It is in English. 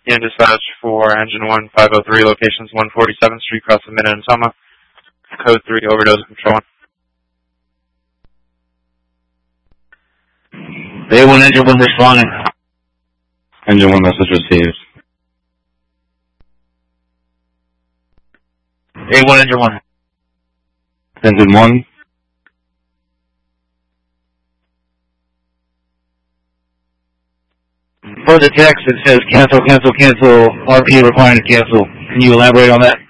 In dispatch for engine 1503, locations 147th Street, across the Minnesota. Code 3, overdose control 1. A1 engine 1 responding. Engine 1 message received. A1 engine 1. Engine 1. For the text, it says cancel, cancel, cancel, RP requiring to cancel. Can you elaborate on that?